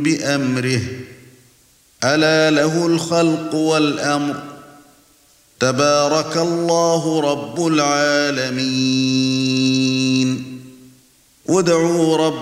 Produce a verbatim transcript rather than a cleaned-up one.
بأمره ألا له الخلق والأمر تبارك الله رب العالمين. وادعوا رب